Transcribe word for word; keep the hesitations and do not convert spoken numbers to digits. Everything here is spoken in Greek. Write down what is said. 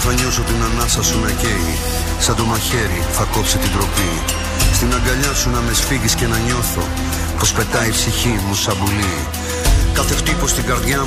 θα νιώσω την ανάσα σου να καίει. Σαν το μαχαίρι θα κόψει την τροπή. Στην αγκαλιά σου να με σφίγγεις και να νιώθω πως πετάει η ψυχή μου σαν πουλί. Κάθε χτύπος στην καρδιά